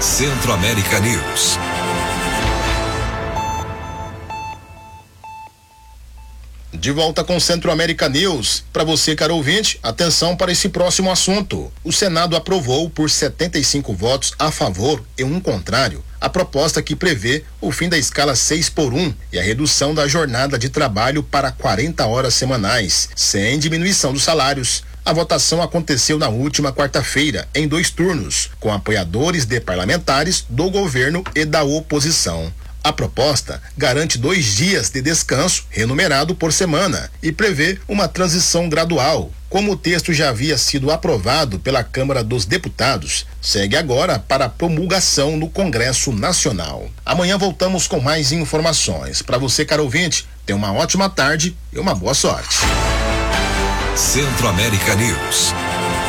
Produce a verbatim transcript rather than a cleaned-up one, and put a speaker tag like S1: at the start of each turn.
S1: Centro-América News.
S2: De volta com Centro-América News. Para você, caro ouvinte, atenção para esse próximo assunto. O Senado aprovou por setenta e cinco votos a favor e um contrário a proposta que prevê o fim da escala seis por um e a redução da jornada de trabalho para quarenta horas semanais, sem diminuição dos salários. A votação aconteceu na última quarta-feira, em dois turnos, com apoiadores de parlamentares do governo e da oposição. A proposta garante dois dias de descanso remunerado por semana e prevê uma transição gradual. Como o texto já havia sido aprovado pela Câmara dos Deputados, segue agora para promulgação no Congresso Nacional. Amanhã voltamos com mais informações. Para você, caro ouvinte, tenha uma ótima tarde e uma boa sorte.
S1: Centro-América News.